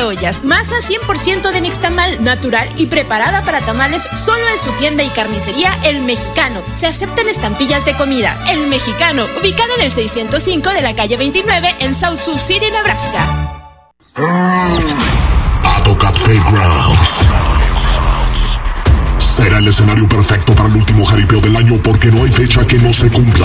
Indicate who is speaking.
Speaker 1: ollas. Masa 100% de nixtamal, natural y preparada para tamales solo en su tienda y carnicería El Mexicano. Se aceptan estampillas de comida. El Mexicano, ubicado en el 605 de la calle 29 en South Sioux City, Nebraska.
Speaker 2: Atocat Fairgrounds será el escenario perfecto para el último jaripeo del año porque no hay fecha que no se cumpla.